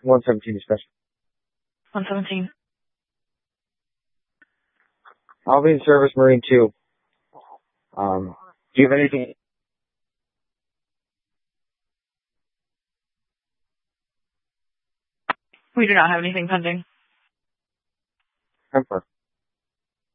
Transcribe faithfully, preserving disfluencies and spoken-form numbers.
one seventeen discussion. one seventeen. I'll be in service, Marine two. Um, do you have anything? We do not have anything pending. Emperor.